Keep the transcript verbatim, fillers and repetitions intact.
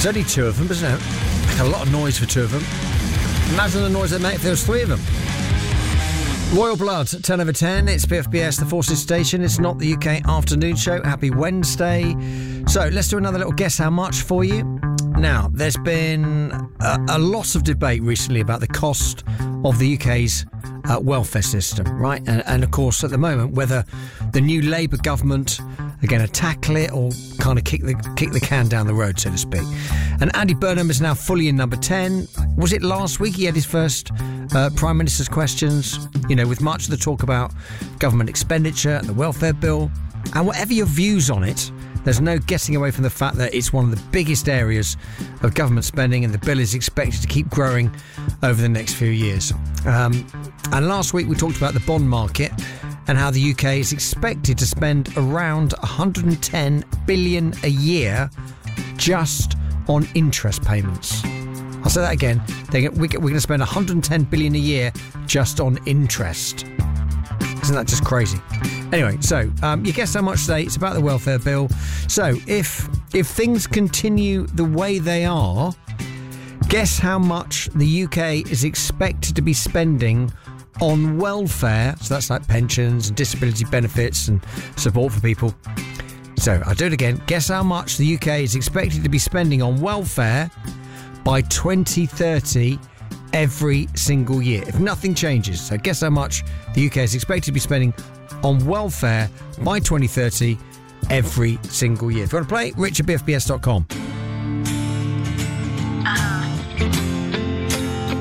There's only two of them, isn't it? Make a lot of noise for two of them. Imagine the noise they'd make if there was three of them. Royal Blood, ten over ten. It's P F B S, the Forces Station. It's not the U K afternoon show. Happy Wednesday. So let's do another little guess how much for you. Now, there's been a, a lot of debate recently about the cost of the U K's uh, welfare system, right? And, and of course, at the moment, whether the new Labour government are going to tackle it or kind of kick the kick the can down the road, so to speak. And Andy Burnham is now fully in number ten. Was it last week he had his first uh, Prime Minister's questions? You know, with much of the talk about government expenditure, the welfare bill, and whatever your views on it, there's no getting away from the fact that it's one of the biggest areas of government spending, and the bill is expected to keep growing over the next few years. Um, and last week we talked about the bond market and how the U K is expected to spend around one hundred ten billion dollars a year just on interest payments. I'll say that again. We're going to spend one hundred ten billion dollars a year just on interest. Isn't that just crazy? Anyway, so um, you guess how much today. It's about the welfare bill. So if if things continue the way they are, guess how much the U K is expected to be spending on welfare. So that's like pensions and disability benefits and support for people. So I'll do it again. Guess how much the U K is expected to be spending on welfare by twenty thirty every single year, if nothing changes. So guess how much the U K is expected to be spending on welfare by twenty thirty every single year. If you want to play, rich at b f b s dot com.